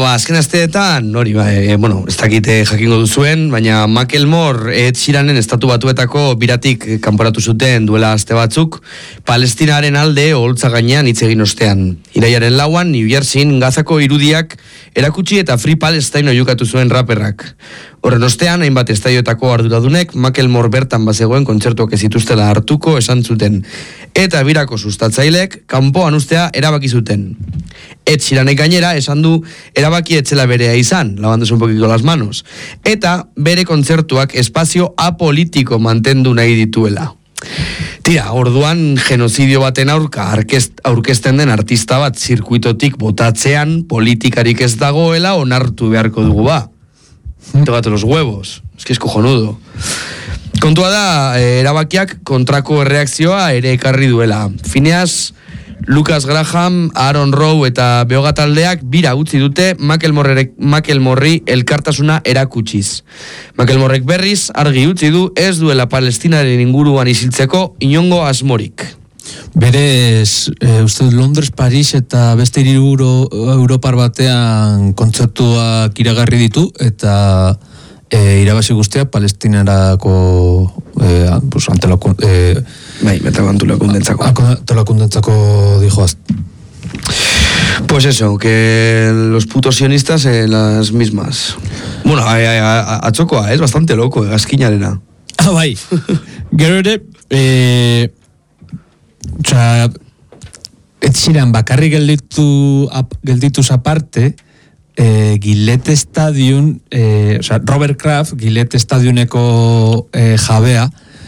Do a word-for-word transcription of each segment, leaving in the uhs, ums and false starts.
ba, azken asteetan, hori, ba, e, bueno, ez dakite jakingo duzuen, baina Macklemore Ed Sheeranen estatu batuetako biratik kanporatu zuten duela aste batzuk, Palestinaren alde oholtza gainean hitz egin ostean. Iraiaren lauan, New Jerseyn Gazako irudiak erakutsi eta Free Palestine oiukatu zuen raperrak. Horren ostean, hainbat estadioetako arduradunek Macklemore bertan bazegoen kontzertuak ez zituztela hartuko esan zuten. Eta birako sustatzailek kanpoan ustea erabaki zuten. Ed Sheeranek gainera esan du erabaki etzela berea izan, lavándose un poquito las manos, eta bere kontzertuak espazio apolitiko mantendu nahi dituela. Tira, orduan genozidio baten aurka aurkezten den artista bat zirkuitotik botatzean politikarik ez dagoela onartu beharko dugu ba. Tócate los huevos, es que es cojonudo. Kontua da, eh, erabakiak kontrako erreakzioa ere ekarri duela. Phineas, Lucas Graham, Aaron Rowe eta Beoga taldeak bira utzi dute Macklemoreri elkartasuna erakutsiz. Macklemorek berriz argi utzi du ez duela Palestinaren inguruan isiltzeko inongo asmorik. Berez, e, uste Londres, Paris eta beste hiriburgo Europar batean kontzertuak iragarri ditu eta e, irabazi guztia Palestinarako e, pues, antelako... E, bai, eta antolakundentzako. Antolakundentzako dijoaz. Pues eso, que los putos sionistas en las mismas. Bueno, a, a, a, atzokoa, es bastante loco, egazkinarena. Ah, bai. Gero ere, eh, Osa, Ed Sheeran bakarri gelditu, ap, geldituz aparte, eh, Gillette Stadium, eh, osa, Robert Kraft, Gillette Stadiumeko eh, jabea,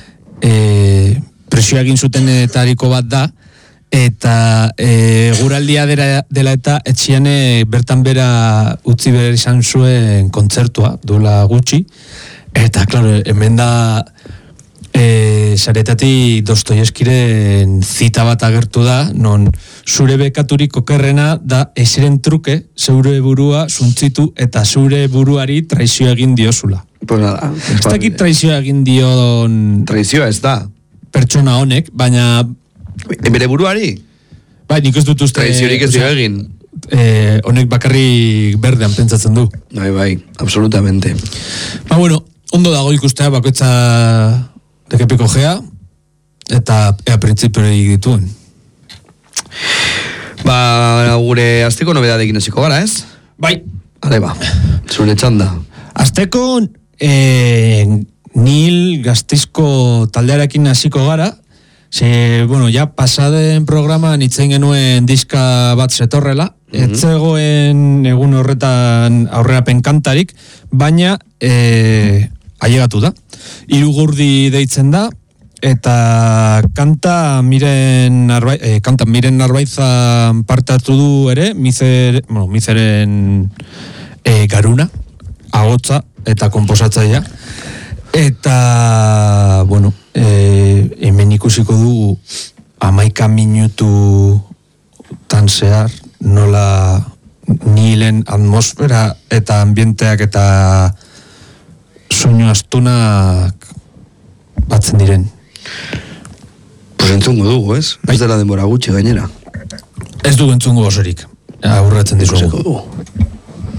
eh, presioa egin zutenetariko bat da, eta eh, guraldia dela, dela eta Ed Sheeran bertan bera utzi behar izan zuen kontzertua, duela gutxi, eta, klaro, hemen da... E, saretatik Dostoyevskiren zita bat agertu da, non zure bekaturiko okerrena da eseren truke, zeure burua zuntzitu eta zure buruari traizio egin diozula. Pues nada. Ez dakit traizio egin dion... Traizioa ez da. Pertsona honek, baina... Bere buruari? Bai, nik ez dut uste... Traiziorik ez dio egin. Eh, honek bakarrik berdean pentsatzen du. Bai, bai, absolutamente. Ba, bueno, ondo dago ikustea bakoitza... Dekepiko gea, eta ea printzipiorik dituen. Ba, gure azteko nobedadekin hasiko gara, ez? Bai. Hale ba, zure txanda. Azteko eh, Nil Gaztizko taldearekin hasiko gara, ze, bueno, ja pasaden programan itzen genuen diska bat zetorrela, mm-hmm. etzegoen egun horretan aurrerapen kantarik, baina... Eh, ailegatu da. Irugurdi deitzen da, eta kanta miren arbaiz, eh, kanta miren arbaizan parte hartu du ere, mizer, bueno, mizeren eh, garuna, agotza eta konposatzailea. Eta, bueno, eh, hemen ikusiko du hamaika minutu tan zehar, nola Nilen atmosfera eta ambienteak eta soinu astunak batzen diren. Pues entzungo dugu, ez? Ez dela denbora gutxi gainera. Ez du entzungo osorik. Aurratzen dizugu. dugu.